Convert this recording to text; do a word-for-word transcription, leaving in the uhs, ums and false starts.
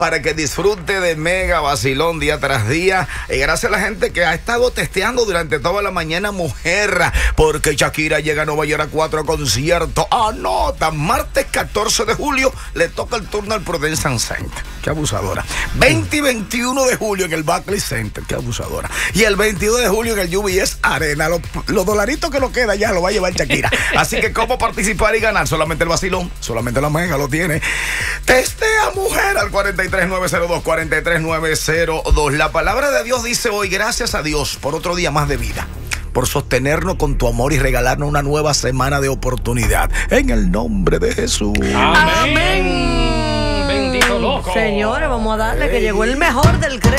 para que disfrute de mega vacilón día tras día. Y gracias a la gente que ha estado testeando durante toda la mañana, mujer, porque Shakira llega a Nueva York a cuatro conciertos. Anota, martes catorce de julio le toca el turno al Prudence Center. Qué abusadora. veinte y veintiuno de julio en el Barclays Center. Qué abusadora. Y el veintidós de julio en el U B S Arena. Los, los dolaritos que nos queda ya lo va a llevar Shakira. Así que cómo participar y ganar. Solamente el vacilón, solamente la mega lo tiene. Testea, mujer, al cuarenta y tres nueve cero dos, cuarenta y tres nueve cero dos. La palabra de Dios dice hoy: gracias a Dios por otro día más de vida, por sostenernos con tu amor y regalarnos una nueva semana de oportunidad. En el nombre de Jesús. Amén. Amén. Bendito loco. Señores, vamos a darle, hey, que llegó el mejor del credo.